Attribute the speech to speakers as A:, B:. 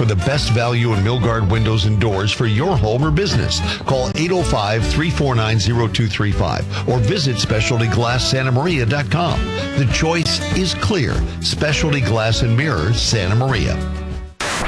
A: for the best value in Milgard windows and doors for your home or business. Call 805-349-0235 or visit SpecialtyGlassSantaMaria.com. The choice is clear. Specialty Glass and Mirrors, Santa Maria.